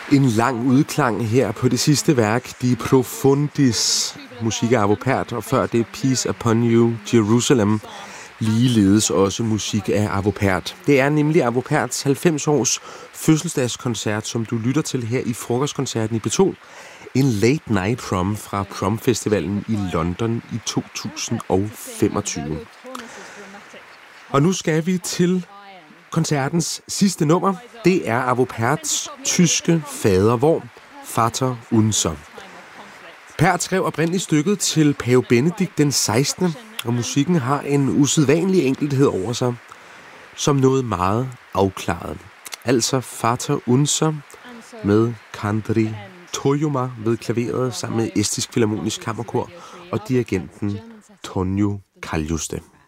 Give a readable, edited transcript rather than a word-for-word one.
En lang udklang her på det sidste værk, De Profundis, musik af Arvo Pärt, og før det Peace Upon You, Jerusalem, ligeledes også musik af Arvo Pärt. Det er nemlig Arvo Pärts 90-års fødselsdagskoncert, som du lytter til her i frokostkoncerten i P2. En late night prom fra Promfestivalen i London i 2025. Og nu skal vi til koncertens sidste nummer. Det er Arvo Pärts tyske fadervor, Vater Unser. Pärt skrev oprindeligt stykket til pave Benedikt den 16., og musikken har en usædvanlig enkelhed over sig, som noget meget afklaret. Altså Vater Unser med Kandri Toijoma ved klaveret sammen med Estisk Filharmonisk Kammerkor og dirigenten Tonio Kaljuste.